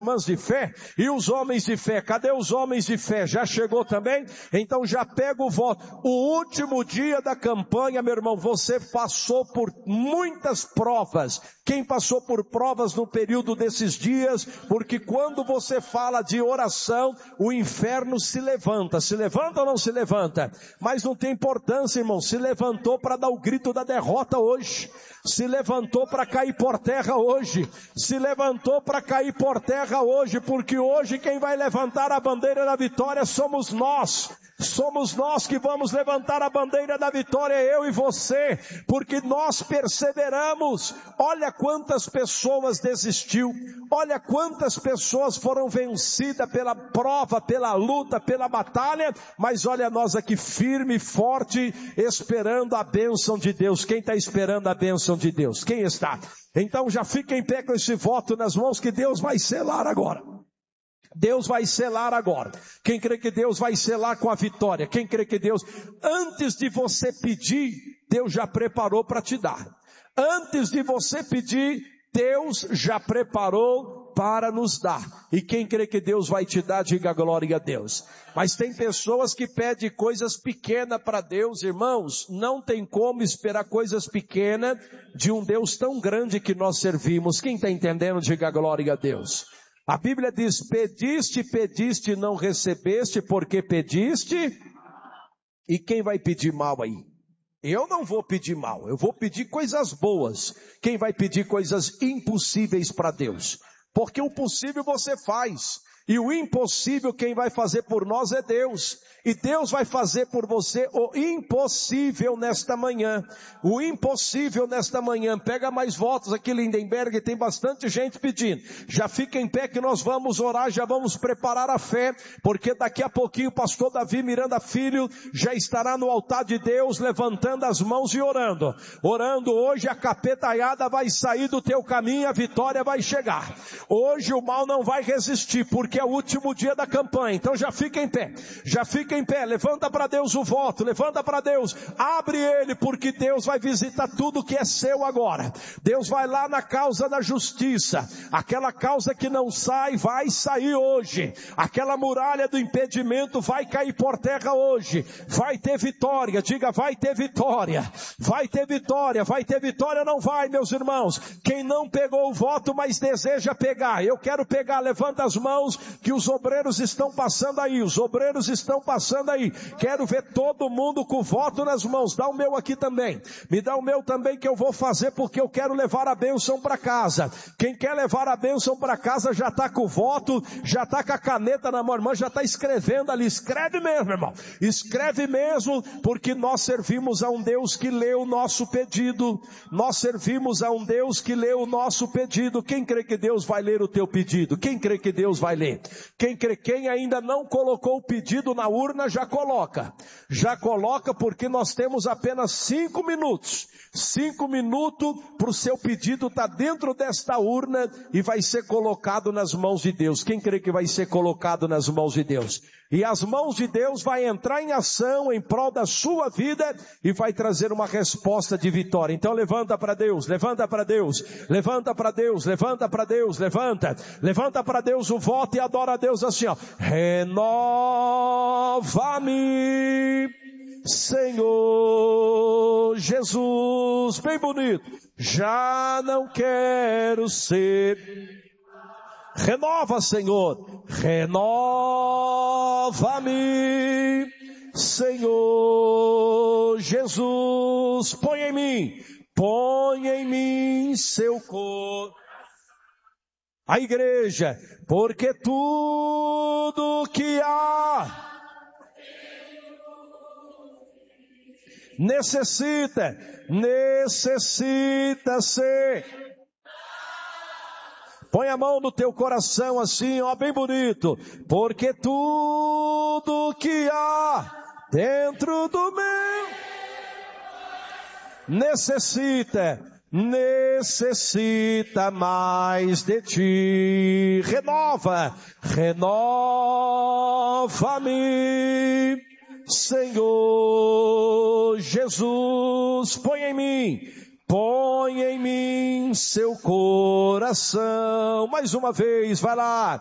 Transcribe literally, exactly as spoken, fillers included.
irmãs de fé, e os homens de fé, cadê os homens de fé? Já chegou também? Então já pega o voto. O último dia da campanha, meu irmão, você passou por muitas provas. Quem passou por provas no período desses dias? Porque quando você fala de oração, o inferno se levanta. Se levanta ou não se levanta? Mas não tem importância, irmão. Se levantou para dar o grito da derrota hoje. Se levantou para cair por terra hoje. Se levantou para cair por terra hoje, porque hoje quem vai levantar a bandeira da vitória somos nós. Somos nós que vamos levantar a bandeira da vitória, eu e você, porque nós perseveramos. Olha quantas pessoas desistiu, olha quantas pessoas foram vencidas pela prova, pela luta, pela batalha, mas olha nós aqui firme e forte, esperando a bênção de Deus. Quem está esperando a bênção de Deus? Quem está? Então já fica em pé com esse voto nas mãos que Deus vai selar agora. Deus vai selar agora. Quem crê que Deus vai selar com a vitória? Quem crê que Deus, antes de você pedir, Deus já preparou para te dar. Antes de você pedir, Deus já preparou para nos dar. E quem crê que Deus vai te dar, diga glória a Deus. Mas tem pessoas que pedem coisas pequenas para Deus, irmãos. Não tem como esperar coisas pequenas de um Deus tão grande que nós servimos. Quem está entendendo, diga glória a Deus. A Bíblia diz, pediste, pediste, não recebeste, porque pediste. E quem vai pedir mal aí? Eu não vou pedir mal, eu vou pedir coisas boas. Quem vai pedir coisas impossíveis para Deus? Porque o possível você faz. E o impossível quem vai fazer por nós é Deus. E Deus vai fazer por você o impossível nesta manhã. O impossível nesta manhã. Pega mais votos aqui, Lindenberg, tem bastante gente pedindo. Já fica em pé que nós vamos orar, já vamos preparar a fé, porque daqui a pouquinho o pastor Davi Miranda Filho já estará no altar de Deus, levantando as mãos e orando. Orando hoje, a capetaiada vai sair do teu caminho, a vitória vai chegar. Hoje o mal não vai resistir, porque é o último dia da campanha. Então já fica em pé, já fica em pé, levanta para Deus o voto, levanta para Deus, abre ele, porque Deus vai visitar tudo que é seu agora. Deus vai lá na causa da justiça, aquela causa que não sai, vai sair hoje. Aquela muralha do impedimento vai cair por terra hoje. Vai ter vitória, diga vai ter vitória, vai ter vitória, vai ter vitória, não vai, meus irmãos. Quem não pegou o voto, mas deseja pegar, eu quero pegar, levanta as mãos, que os obreiros estão passando aí, os obreiros estão passando aí, quero ver todo mundo com voto nas mãos. Dá o meu aqui também, me dá o meu também, que eu vou fazer, porque eu quero levar a bênção para casa. Quem quer levar a bênção para casa já está com o voto, já está com a caneta na mão, irmã, já está escrevendo ali, escreve mesmo, irmão, escreve mesmo, porque nós servimos a um Deus que lê o nosso pedido, nós servimos a um Deus que lê o nosso pedido. Quem crê que Deus vai ler o teu pedido? Quem crê que Deus vai ler? Quem crê, quem ainda não colocou o pedido na urna, já coloca. Já coloca, porque nós temos apenas cinco minutos. Cinco minutos para o seu pedido estar dentro desta urna e vai ser colocado nas mãos de Deus. Quem crê que vai ser colocado nas mãos de Deus? E as mãos de Deus vai entrar em ação em prol da sua vida e vai trazer uma resposta de vitória. Então levanta para Deus, levanta para Deus, levanta para Deus, levanta para Deus, levanta, levanta para Deus o voto e adora a Deus assim, ó. Renova-me, Senhor Jesus, bem bonito. Já não quero ser. Renova, Senhor, renova-me, Senhor Jesus, põe em mim, põe em mim seu corpo. A igreja, porque tudo que há necessita, necessita ser. Põe a mão no teu coração assim, ó, bem bonito. Porque tudo que há dentro do meu necessita, necessita mais de ti. Renova, renova-me, Senhor Jesus, põe em mim, põe em mim seu coração. Mais uma vez, vai lá.